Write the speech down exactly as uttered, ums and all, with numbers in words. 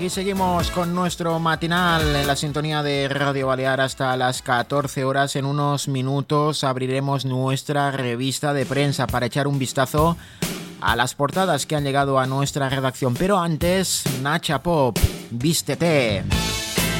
Aquí seguimos con nuestro matinal en la sintonía de Radio Balear hasta las catorce horas. En unos minutos abriremos nuestra revista de prensa para echar un vistazo a las portadas que han llegado a nuestra redacción. Pero antes, Nacha Pop, vístete.